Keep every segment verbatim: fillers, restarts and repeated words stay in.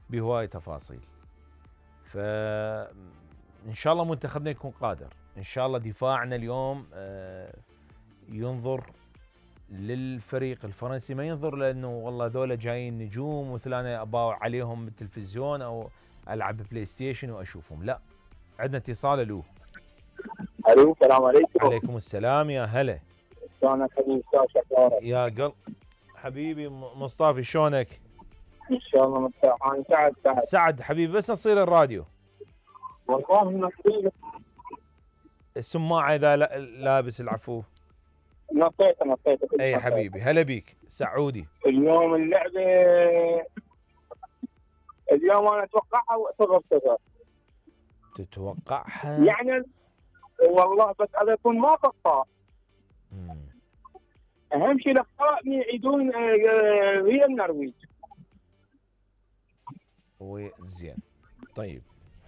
بهواي تفاصيل. فإن شاء الله منتخبنا يكون قادر، إن شاء الله دفاعنا اليوم ينظر للفريق الفرنسي، ما ينظر لأنه والله ذولا جايين نجوم مثل أنا أباوع عليهم بالتلفزيون أو ألعب بلاي ستيشن وأشوفهم. لا، عندنا اتصال. ألو. ألو، السلام عليكم. عليكم السلام، يا هلا. شلونك حبيبي؟ شلونك يا قلب حبيبي مصطفى، شلونك؟ ان شاء الله مرتاح. انا سعد سعد سعد حبيبي، بس نصير الراديو والله نصيب السماعه اذا لابس العفو. نطيت نطيت اي حبيبي، هلا بيك سعودي. اليوم اللعبه اليوم انا اتوقعها صفر صفر. تتوقعها يعني والله، بس اذا يكون ما اخطاء. اهم شيء الاخطاء يعيدون ويا النرويج. وزين. طيب.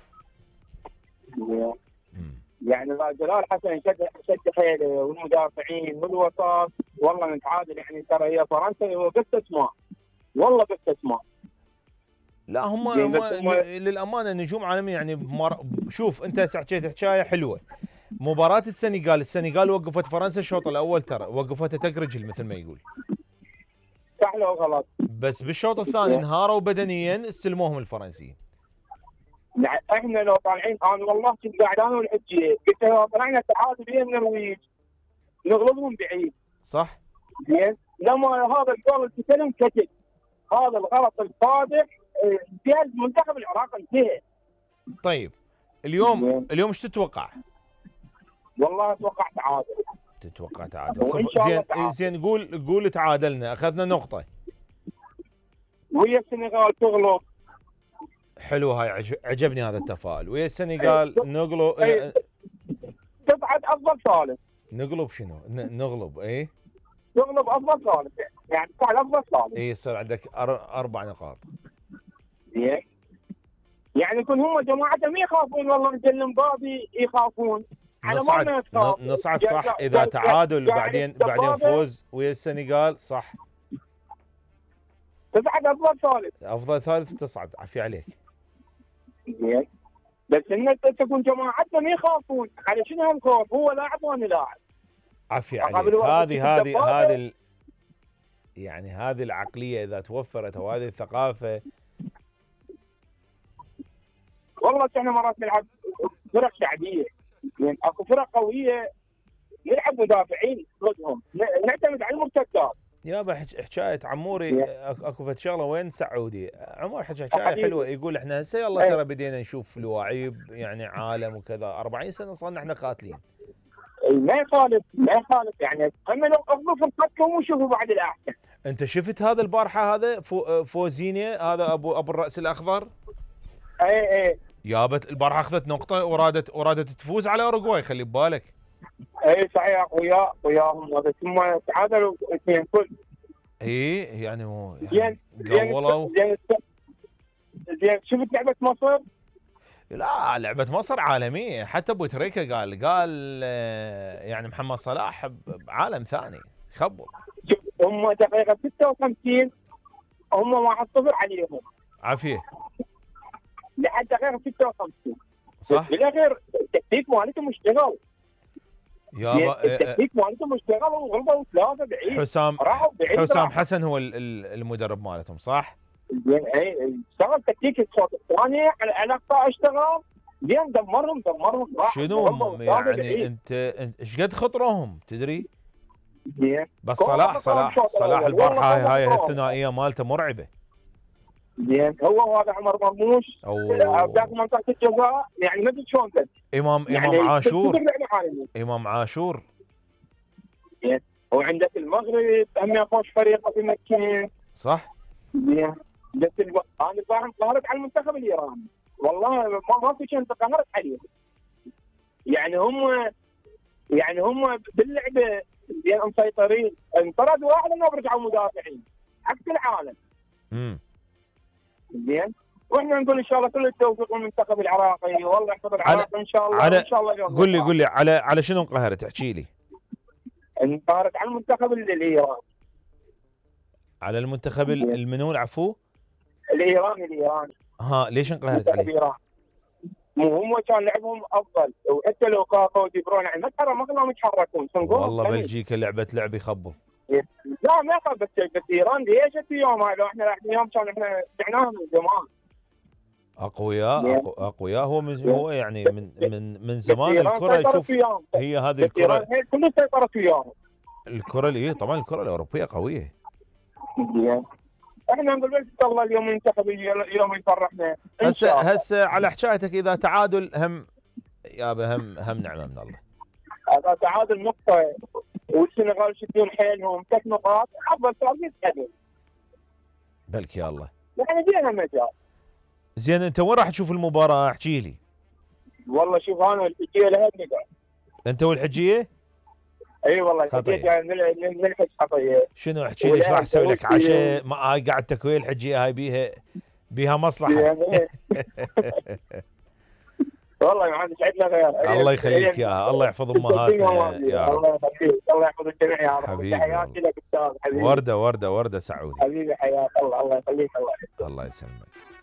يعني جلال حسن شد شد حيله والمدافعين والوسط، والله نتعادل. يعني ترى هي فرنسا بس اسماء، والله بس اسماء. لا هم, هم للامانه نجوم عالميه. يعني بمر... شوف انت حكيت حكايه حلوه. مباراه السنغال السنغال وقفت فرنسا الشوط الاول، ترى وقفتها تك رجل مثل ما يقول. صح لو غلط. بس بالشوط الثاني انهاروا بدنيا، استلموهم الفرنسيين. احنا لو طالعين، انا والله كنت قاعد انا والحجيه قلت لو طلعنا تعادل بين النرويج نغلبهم بعيد. صح. زين. لما هذا الجول التسلم كتب، هذا الغلط الفادح في منتخب العراق انتهى. طيب اليوم زين. اليوم ايش تتوقع؟ والله اتوقع تعادل. تتوقع تعادل؟ زين تعادل. زين قول قول تعادلنا، اخذنا نقطه ويا السنغال تغلب. حلو، هاي عجبني هذا التفاؤل. ويا السنغال نغلب. تصعد افضل ثالث. نغلب شنو؟ نغلب ايه؟ نغلب افضل ثالث، يعني تصعد افضل ثالث. اي يصير عندك اربع نقاط. زين. يعني يكون هم جماعتهم يخافون، والله مثل مبابي يخافون. نصعد نصعد صح اذا تعادل وبعدين بعدين فوز ويا السنغال. صح. تصعد افضل ثالث. افضل ثالث تصعد. عافية عليك. زين. بس ان تكون جماعتهم يخافون. على شنو الخوف؟ هو لاعب وانا لاعب. عافية عليك. هذه هذه هذه يعني هذه العقلية اذا توفرت او هذه الثقافة. والله احنا مرات نلعب فرق شعبية، يعني اكو فرق قوية نلعب مدافعين ضدهم، نعتمد على المرتدات. يابا حكايه عموري اكو فد شغله وين سعودي عمر حكى حكايه حلوه، يقول احنا هسه يلا ترى بدينا نشوف لواعيب يعني عالم وكذا. أربعين سنه صرنا احنا قاتلين. ما يخالف ما يخالف يعني هم لو افضل فرصتكم وشوفوا بعد الاحسن. انت شفت هذا البارحه هذا فو فوزينيا هذا ابو ابو الراس الاخضر؟ اي اي يابت البارحه اخذت نقطه ورادت ورادت تفوز على اوروغواي، خلي ببالك. اي صحيح ويا وياهم بس هم تعادلوا اثنين كل. اي يعني هو يعني قولوا. زين زين شفت لعبه مصر؟ لا لعبه مصر عالميه، حتى ابو تريكه قال قال يعني محمد صلاح بعالم ثاني خبر. هم دقيقه ستة وخمسين هم واحد صفر عليهم. عافيه. لحد دقيقه ستة وخمسين صح. بالاخير التكتيك مالتهم اشتغل. يابا التكتيك مالتهم اشتغل وغلبوا ثلاثه بعيد. حسام حسام حسن هو المدرب مالتهم صح؟ زين اي اشتغل تكتيك الشوط الثاني على اخطاء اشتغل زين دمرهم دمرهم. شنو يعني انت ايش قد خطرهم تدري؟ زين بس صلاح صلاح صلاح البارحه هاي هاي الثنائيه مالته مرعبه. زين هو هذا عمر مرموش ذاك منطقه الجزاء يعني ما ادري شلون امام يعني امام عاشور امام عاشور. زين وعندك المغرب هم يخش فريقه في مكه. صح. زين بس الو... انا صراحه انقهرت على المنتخب الايراني، والله ما, ما في شيء انقهرت عليه. يعني هم يعني هم باللعبه زين مسيطرين، انطرد واحد انهم رجعوا مدافعين عكس العالم. امم زين واحنا نقول ان شاء الله كل التوفيق للمنتخب العراقي، والله يحفظ العراق ان شاء الله. ان شاء الله قول لي قول لي على على شنو انقهرت؟ احكي لي. انقهرت على المنتخب الايراني. على المنتخب المنو العفو؟ الايراني الايراني ها ليش انقهرت منتخب عليه؟ ايران. مو هم كان لعبهم افضل، وحتى لو كافو ودي برون يعني ما تحرك، ما كانوا يتحركون. والله بلجيكا لعبه لعب يخبل. لا ما يخاف، بس بس ايران ليش اليوم لو احنا اليوم كان احنا بعناها من زمان. اقوياء أقو... اقوياء هو من هو يعني من من من زمان الكره. شوف هي هذه الكره ايران كل سيطرت وياهم. الكره اللي هي طبعا الكره الاوروبيه قويه. احنا نقول بس الله اليوم منتخب اليوم يفرحنا. هسه هسه على حكايتك اذا تعادل هم يابا هم هم نعمه من الله. هذا تعادل نقطه والسنغال يشدون حيلهم ثلاث نقاط افضل ثالث تعادل. بلك يا الله. يعني فيها مجال. زين انت وين راح تشوف المباراه؟ احكي لي. والله شوف انا الحجيه لها نقعد. انت والحجيه؟ اي والله الحجيه جاي نلحق خطيه. شنو احكي لي ايش راح اسوي لك عشاء؟ ما هاي قاعد تكوي الحجيه هاي بيها بيها مصلحه. والله ما عاد عندنا غير. الله يخليك يا الله يحفظ امهاتنا يا رب. الله يخليك الله يحفظ الجميع يا رب. حبيبي تحياتي لك استاذ حبيبي. ورده ورده ورده سعودي حبيبي حياك الله الله يخليك الله الله يسلمك.